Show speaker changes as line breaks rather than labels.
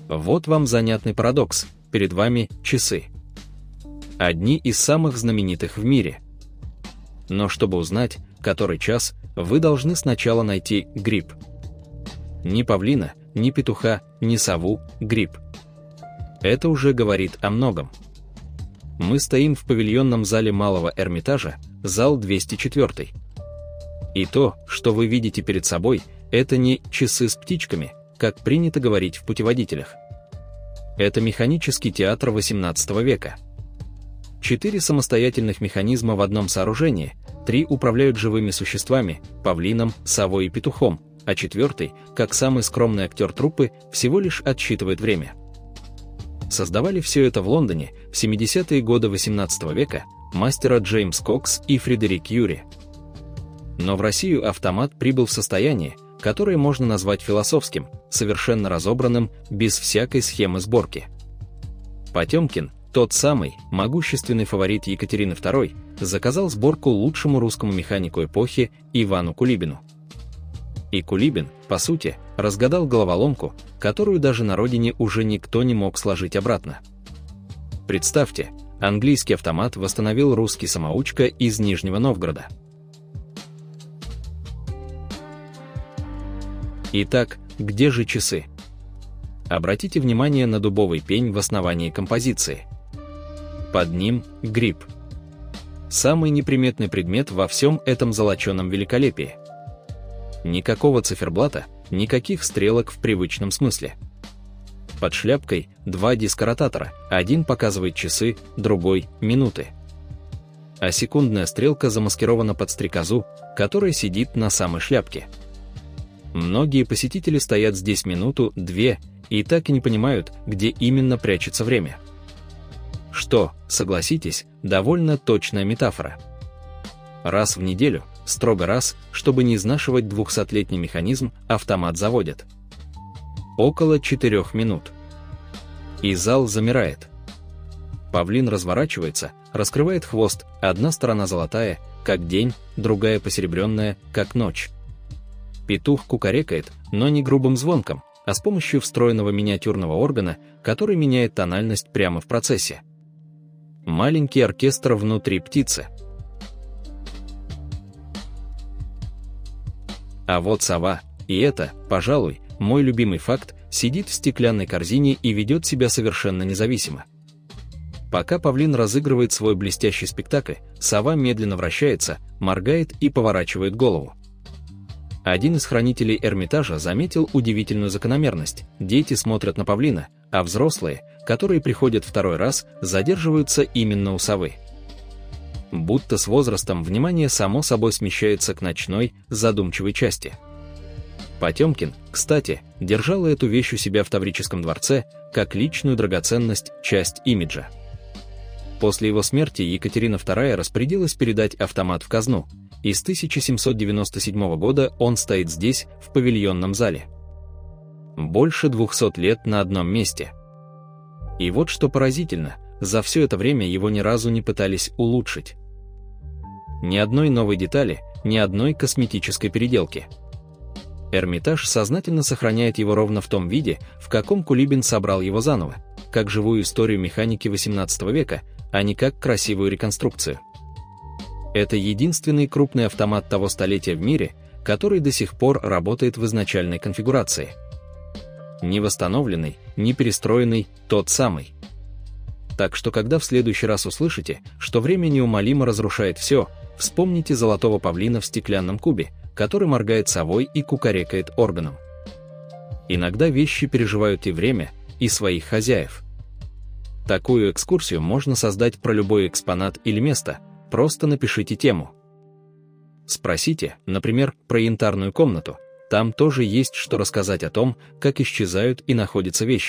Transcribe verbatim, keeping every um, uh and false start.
Вот вам занятный парадокс. Перед вами часы. Одни из самых знаменитых в мире. Но чтобы узнать, который час, вы должны сначала найти гриб. Ни павлина, ни петуха, ни сову, гриб. Это уже говорит о многом. Мы стоим в павильонном зале Малого Эрмитажа, зал двести четыре. И то, что вы видите перед собой, это не часы с птичками, как принято говорить в путеводителях. Это механический театр восемнадцатого века. Четыре самостоятельных механизма в одном сооружении, три управляют живыми существами, павлином, совой и петухом, а четвертый, как самый скромный актер труппы, всего лишь отсчитывает время. Создавали все это в Лондоне в семидесятые годы восемнадцатого века мастера Джеймс Кокс и Фредерик Юри. Но в Россию автомат прибыл в состоянии, которое можно назвать философским, совершенно разобранным, без всякой схемы сборки. Потемкин, тот самый могущественный фаворит Екатерины второй, заказал сборку лучшему русскому механику эпохи Ивану Кулибину. И Кулибин, по сути, разгадал головоломку, которую даже на родине уже никто не мог сложить обратно. Представьте, английский автомат восстановил русский самоучка из Нижнего Новгорода. Итак, где же часы? Обратите внимание на дубовый пень в основании композиции. Под ним гриб. Самый неприметный предмет во всем этом золоченом великолепии. Никакого циферблата, никаких стрелок в привычном смысле. Под шляпкой два диска-ротатора, один показывает часы, другой — минуты. А секундная стрелка замаскирована под стрекозу, которая сидит на самой шляпке. Многие посетители стоят здесь минуту-две и так и не понимают, где именно прячется время. Что, согласитесь, довольно точная метафора. Раз в неделю, строго раз, чтобы не изнашивать двухсотлетний механизм, автомат заводят. Около четырех минут. И зал замирает. Павлин разворачивается, раскрывает хвост, одна сторона золотая, как день, другая посеребренная, как ночь. Петух кукарекает, но не грубым звонком, а с помощью встроенного миниатюрного органа, который меняет тональность прямо в процессе. Маленький оркестр внутри птицы. А вот сова, и это, пожалуй, мой любимый факт, сидит в стеклянной корзине и ведет себя совершенно независимо. Пока павлин разыгрывает свой блестящий спектакль, сова медленно вращается, моргает и поворачивает голову. Один из хранителей Эрмитажа заметил удивительную закономерность. Дети смотрят на павлина, а взрослые, которые приходят второй раз, задерживаются именно у совы. Будто с возрастом внимание само собой смещается к ночной, задумчивой части. Потемкин, кстати, держал эту вещь у себя в Таврическом дворце, как личную драгоценность, часть имиджа. После его смерти Екатерина вторая распорядилась передать автомат в казну, и с тысяча семьсот девяносто седьмого года он стоит здесь, в павильонном зале. Больше двухсот лет на одном месте. И вот что поразительно, за все это время его ни разу не пытались улучшить. Ни одной новой детали, ни одной косметической переделки. Эрмитаж сознательно сохраняет его ровно в том виде, в каком Кулибин собрал его заново, как живую историю механики восемнадцатого века, а не как красивую реконструкцию. Это единственный крупный автомат того столетия в мире, который до сих пор работает в изначальной конфигурации. Не восстановленный, не перестроенный, тот самый. Так что когда в следующий раз услышите, что время неумолимо разрушает все, вспомните золотого павлина в стеклянном кубе, который моргает совой и кукарекает органом. Иногда вещи переживают и время, и своих хозяев. Такую экскурсию можно создать про любой экспонат или место, просто напишите тему. Спросите, например, про янтарную комнату, там тоже есть что рассказать о том, как исчезают и находятся вещи.